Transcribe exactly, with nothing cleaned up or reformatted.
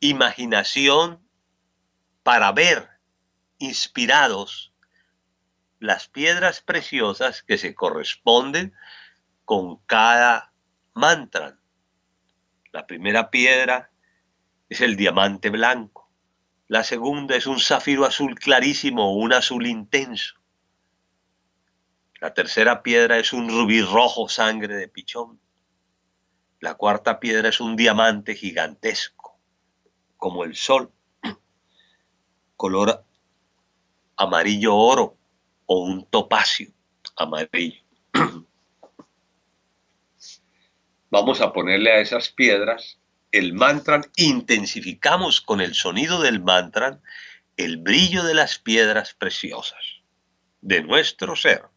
imaginación para ver inspirados las piedras preciosas que se corresponden con cada mantra. La primera piedra es el diamante blanco. La segunda es un zafiro azul clarísimo o un azul intenso. La tercera piedra es un rubí rojo, sangre de pichón. La cuarta piedra es un diamante gigantesco, como el sol, color amarillo oro o un topacio amarillo. Vamos a ponerle a esas piedras el mantra, intensificamos con el sonido del mantra el brillo de las piedras preciosas de nuestro ser.